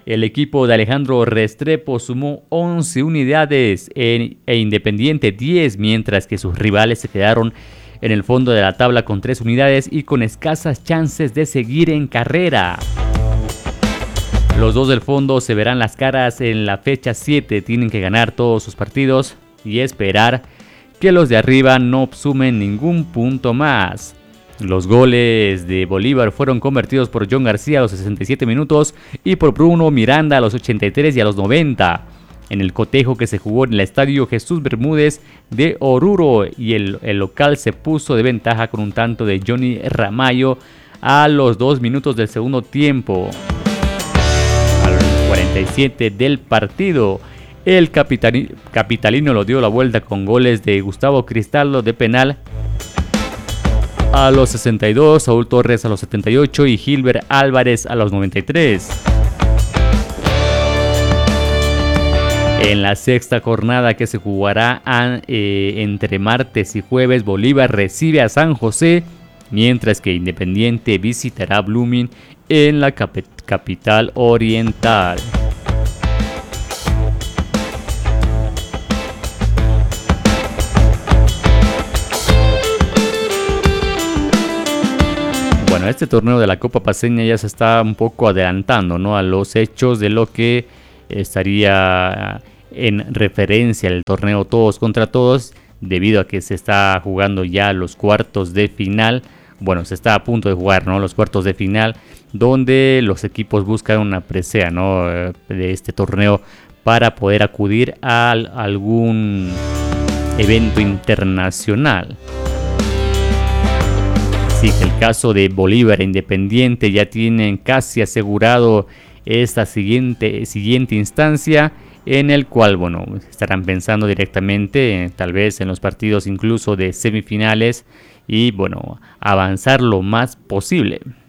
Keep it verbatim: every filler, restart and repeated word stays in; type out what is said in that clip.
El equipo de Alejandro Restrepo sumó once unidades en, e Independiente diez, mientras que sus rivales se quedaron en el fondo de la tabla con tres unidades y con escasas chances de seguir en carrera. Los dos del fondo se verán las caras en la fecha siete, tienen que ganar todos sus partidos y esperar que los de arriba no sumen ningún punto más. Los goles de Bolívar fueron convertidos por John García a los sesenta y siete minutos y por Bruno Miranda a los ochenta y tres y a los noventa. En el cotejo que se jugó en el estadio Jesús Bermúdez de Oruro, y el, el local se puso de ventaja con un tanto de Johnny Ramallo a los dos minutos del segundo tiempo. A los cuarenta y siete del partido, el capitali- capitalino lo dio la vuelta con goles de Gustavo Cristaldo de penal a los sesenta y dos, Saúl Torres a los setenta y ocho y Gilbert Álvarez a los noventa y tres. En la sexta jornada, que se jugará a, eh, entre martes y jueves, Bolívar recibe a San José, mientras que Independiente visitará Blooming en la cap- capital oriental. Bueno, este torneo de la Copa Paceña ya se está un poco adelantando, ¿no?, a los hechos de lo que estaría en referencia al torneo todos contra todos, debido a que se está jugando ya los cuartos de final. Bueno, se está a punto de jugar, ¿no?, los cuartos de final, donde los equipos buscan una presea, ¿no?, de este torneo para poder acudir a algún evento internacional. Sí, que el caso de Bolívar e Independiente ya tienen casi asegurado esta siguiente, siguiente instancia, en el cual, bueno, estarán pensando directamente eh, tal vez en los partidos incluso de semifinales y, bueno, avanzar lo más posible.